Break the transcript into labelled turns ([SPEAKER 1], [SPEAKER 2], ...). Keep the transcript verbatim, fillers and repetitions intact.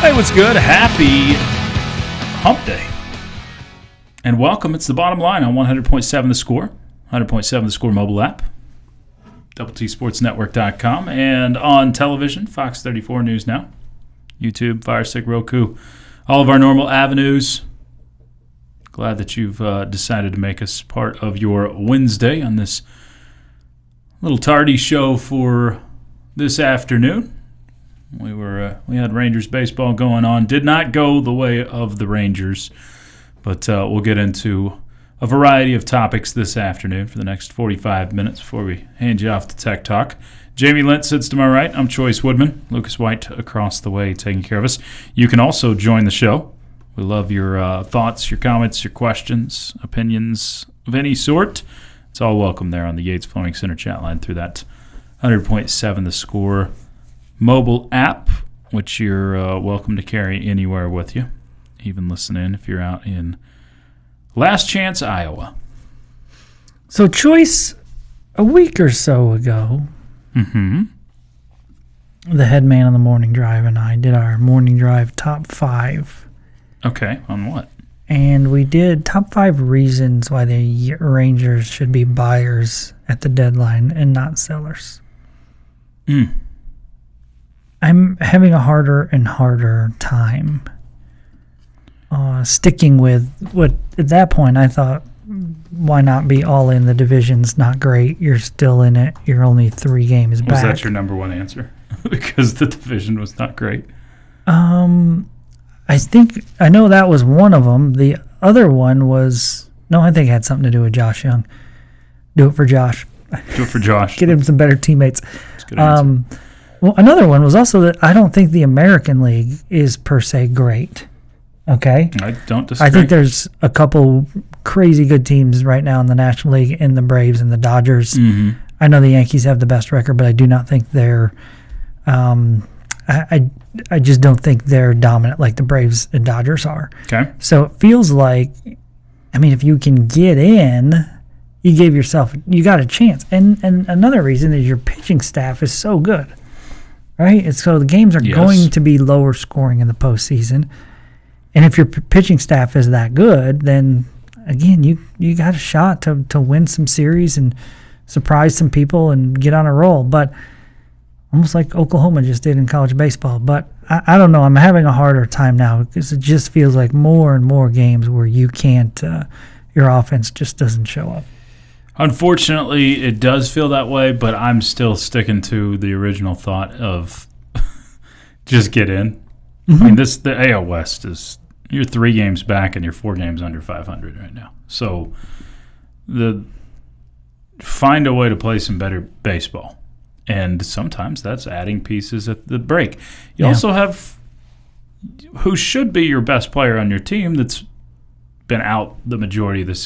[SPEAKER 1] Hey, what's good? Happy Hump Day. And welcome. It's The Bottom Line on one hundred point seven The Score, one hundred point seven The Score mobile app, double T Sports Network dot com, and on television, Fox thirty-four News Now, YouTube, Fire Stick, Roku, all of our normal avenues. Glad that you've uh, decided to make us part of your Wednesday on this little tardy show for this afternoon. We were uh, we had Rangers baseball going on. Did not go the way of the Rangers, but uh, we'll get into a variety of topics this afternoon for the next forty-five minutes before we hand you off to Tech Talk. Jamie Lent sits to my right. I'm Choice Woodman. Lucas White across the way taking care of us. You can also join the show. We love your uh, thoughts, your comments, your questions, opinions of any sort. It's all welcome there on the Yates Plumbing Center chat line through that one hundred point seven The Score mobile app, which you're uh, welcome to carry anywhere with you, even listen in if you're out in Last Chance, Iowa.
[SPEAKER 2] So, Choice, a week or so ago,
[SPEAKER 1] mm-hmm.
[SPEAKER 2] the head man on the morning drive and I did our morning drive top five.
[SPEAKER 1] Okay, on what?
[SPEAKER 2] And we did top five reasons why the Rangers should be buyers at the deadline and not sellers.
[SPEAKER 1] Mm.
[SPEAKER 2] I'm having a harder and harder time uh, sticking with what, at that point, I thought, why not be all in? The division's not great. You're still in it. You're only three games back.
[SPEAKER 1] Was that your number one answer? Because the division was not great?
[SPEAKER 2] Um, I think, I know that was one of them. The other one was, no, I think it had something to do with Josh Young. Do it for Josh.
[SPEAKER 1] Do it for Josh.
[SPEAKER 2] Get him some better teammates.
[SPEAKER 1] That's a good answer.
[SPEAKER 2] Um, well, another one was also that I don't think the American League is per se great. Okay?
[SPEAKER 1] I don't disagree.
[SPEAKER 2] I think there's a couple crazy good teams right now in the National League, in the Braves and the Dodgers.
[SPEAKER 1] Mm-hmm.
[SPEAKER 2] I know the Yankees have the best record, but I do not think they're um, I, I, I just don't think they're dominant like the Braves and Dodgers are.
[SPEAKER 1] Okay.
[SPEAKER 2] So it feels like, I mean, if you can get in, you gave yourself, you got a chance. And and another reason is your pitching staff is so good, right? It's so the games are
[SPEAKER 1] Yes.
[SPEAKER 2] going to be lower scoring in the postseason. And if your p- pitching staff is that good, then again, you, you got a shot to, to win some series and surprise some people and get on a roll. But almost like Oklahoma just did in college baseball. But I, I don't know. I'm having a harder time now because it just feels like more and more games where you can't, uh, your offense just doesn't show up.
[SPEAKER 1] Unfortunately, it does feel that way, but I'm still sticking to the original thought of just get in. Mm-hmm. I mean, this the A L West is, you're three games back and you're four games under five hundred right now. So the find a way to play some better baseball. And sometimes that's adding pieces at the break. You
[SPEAKER 2] Yeah.
[SPEAKER 1] also have who should be your best player on your team that's been out the majority of the